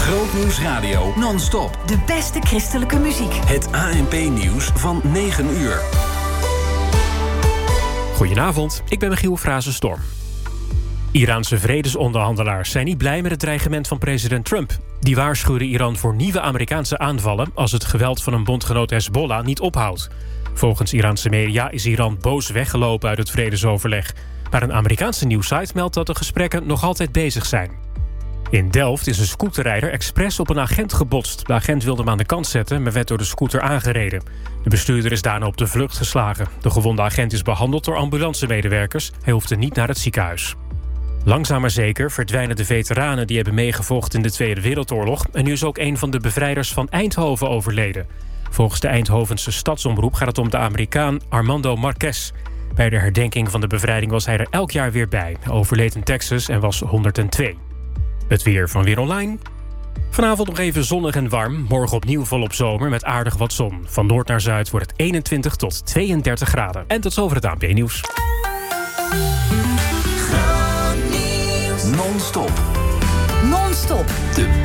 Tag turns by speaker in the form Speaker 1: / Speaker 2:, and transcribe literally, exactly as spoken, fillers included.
Speaker 1: Grootnieuws Radio non-stop.
Speaker 2: De beste christelijke muziek.
Speaker 1: Het A N P-nieuws van negen uur.
Speaker 3: Goedenavond, ik ben Michiel Frazenstorm. Iraanse vredesonderhandelaars zijn niet blij met het dreigement van president Trump. Die waarschuwde Iran voor nieuwe Amerikaanse aanvallen als het geweld van een bondgenoot Hezbollah niet ophoudt. Volgens Iraanse media is Iran boos weggelopen uit het vredesoverleg. Maar een Amerikaanse nieuwssite meldt dat de gesprekken nog altijd bezig zijn. In Delft is een scooterrijder expres op een agent gebotst. De agent wilde hem aan de kant zetten, maar werd door de scooter aangereden. De bestuurder is daarna op de vlucht geslagen. De gewonde agent is behandeld door ambulancemedewerkers. Hij hoefde niet naar het ziekenhuis. Langzaam maar zeker verdwijnen de veteranen die hebben meegevochten in de Tweede Wereldoorlog. En nu is ook een van de bevrijders van Eindhoven overleden. Volgens de Eindhovense stadsomroep gaat het om de Amerikaan Armando Marquez. Bij de herdenking van de bevrijding was hij er elk jaar weer bij. Hij overleed in Texas en was honderdtwee. Het weer van Weer Online. Vanavond nog even zonnig en warm. Morgen opnieuw volop zomer met aardig wat zon. Van noord naar zuid wordt het eenentwintig tot tweeëndertig graden. En tot zover het A N P-nieuws.
Speaker 1: Non-stop.
Speaker 2: Non-stop.
Speaker 1: De